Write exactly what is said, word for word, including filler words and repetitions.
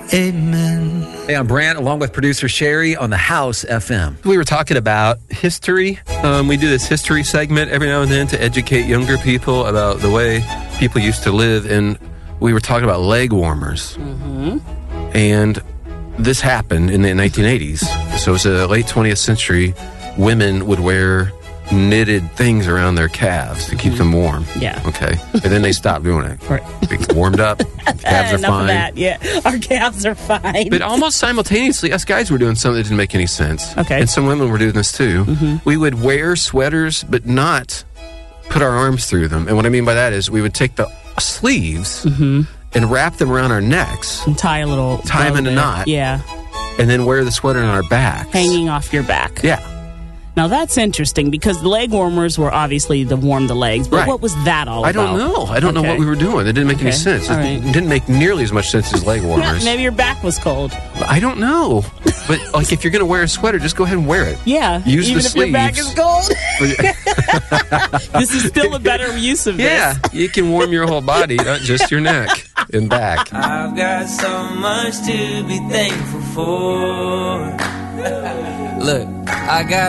Amen. Hey, I'm Brant, along with producer Sherry on the House F M. We were talking about history. Um, we do this history segment every now and then to educate younger people about the way people used to live, and we were talking about leg warmers. Mm-hmm. And this happened in the nineteen eighties. So it was the late twentieth century. Women would wear knitted things around their calves to keep them warm. Yeah. Okay. And then they stopped doing it. Right. They warmed up. Calves are Enough fine. of that. Yeah, our calves are fine. But almost simultaneously, us guys were doing something that didn't make any sense. Okay. And some women were doing this too. Mm-hmm. We would wear sweaters, but not put our arms through them. And what I mean by that is we would take the sleeves Mm-hmm. and wrap them around our necks, And tie a little... tie them in a bow there. knot, Yeah, and then wear the sweater on our backs. hanging off your back. Yeah. Now, that's interesting because the leg warmers were obviously to warm the legs. But Right. what was that all I about? don't know. I don't know Okay. what we were doing. It didn't make any Okay. sense. It All right. didn't make nearly as much sense as leg warmers. Maybe your back was cold. I don't know. But like, if you're going to wear a sweater, just go ahead and wear it. Yeah. Use even the if your back is sleeves. cold. This is still a better use of Yeah, this. you can warm your whole body, not just your neck and back. I've got so much to be thankful for. Look, I got